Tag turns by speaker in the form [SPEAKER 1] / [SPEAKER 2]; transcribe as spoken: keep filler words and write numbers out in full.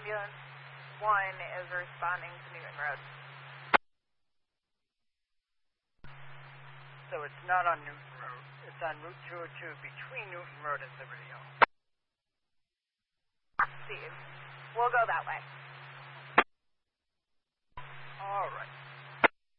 [SPEAKER 1] Ambulance one is responding to Newton Road.
[SPEAKER 2] So it's not on Newton Road. It's on Route two oh two between Newton Road and Liberty Hill.
[SPEAKER 1] Steve, we'll go that way.